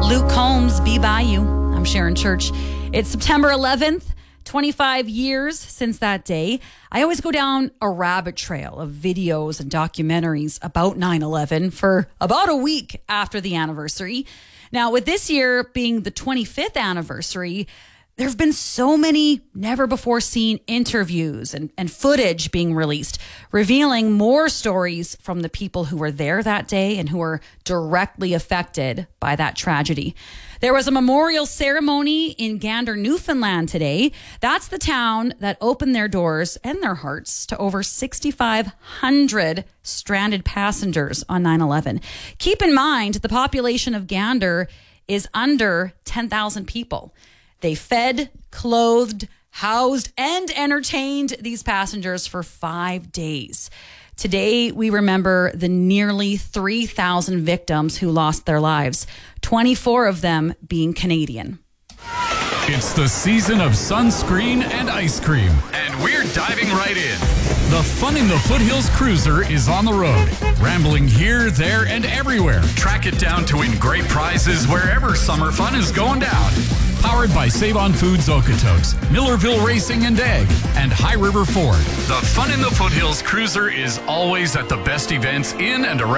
Luke Combs, Be By You. I'm Sharon Church. It's September 11th, 25 years since that day. I always go down a rabbit trail of videos and documentaries about 9/11 for about a week after the anniversary. Now, with this year being the 25th anniversary, there have been so many never-before-seen interviews and footage being released, revealing more stories from the people who were there that day and who were directly affected by that tragedy. There was a memorial ceremony in Gander, Newfoundland today. That's the town that opened their doors and their hearts to over 6,500 stranded passengers on 9/11. Keep in mind, the population of Gander is under 10,000 people. They fed, clothed, housed, and entertained these passengers for 5 days. Today, we remember the nearly 3,000 victims who lost their lives, 24 of them being Canadian. It's the season of sunscreen and ice cream, and we're diving right in. The Fun in the Foothills Cruiser is on the road, rambling here, there, and everywhere. Track it down to win great prizes wherever summer fun is going down. Powered by Save-On Foods Okotoks, Millerville Racing and Egg, and High River Ford. The Fun in the Foothills Cruiser is always at the best events in and around